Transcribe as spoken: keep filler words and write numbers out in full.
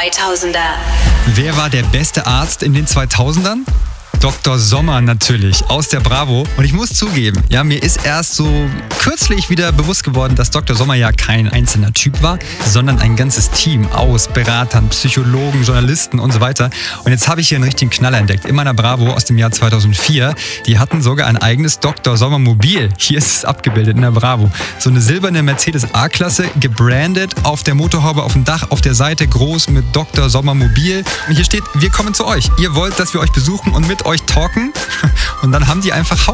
zweitausender. Wer war der beste Arzt in den zweitausendern? Doktor Sommer natürlich, aus der Bravo. Und ich muss zugeben, ja, mir ist erst so kürzlich wieder bewusst geworden, dass Doktor Sommer ja kein einzelner Typ war, sondern ein ganzes Team aus Beratern, Psychologen, Journalisten und so weiter. Und jetzt habe ich hier einen richtigen Knaller entdeckt. In meiner Bravo aus dem Jahr zweitausendvier. Die hatten sogar ein eigenes Doktor Sommer Mobil. Hier ist es abgebildet in der Bravo. So eine silberne Mercedes A-Klasse, gebrandet, auf der Motorhaube, auf dem Dach, auf der Seite groß mit Doktor Sommer Mobil. Und hier steht, wir kommen zu euch. Ihr wollt, dass wir euch besuchen und mit euch talken. Und dann haben die einfach